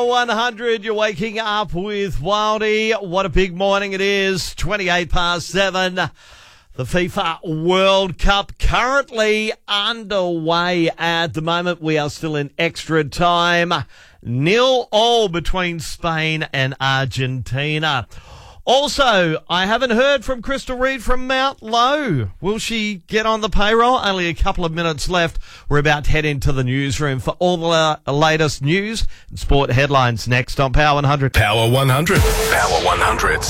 100, you're waking up with Wildy. What a big morning it is. 7:28. The FIFA World Cup currently underway at the moment. We are still in extra time. 0-0 between Spain and Argentina. Also, I haven't heard from Crystal Reid from Mount Low. Will she get on the payroll? Only a couple of minutes left. We're about to head into the newsroom for all the latest news and sport headlines next on Power 100. Power 100. Power 100.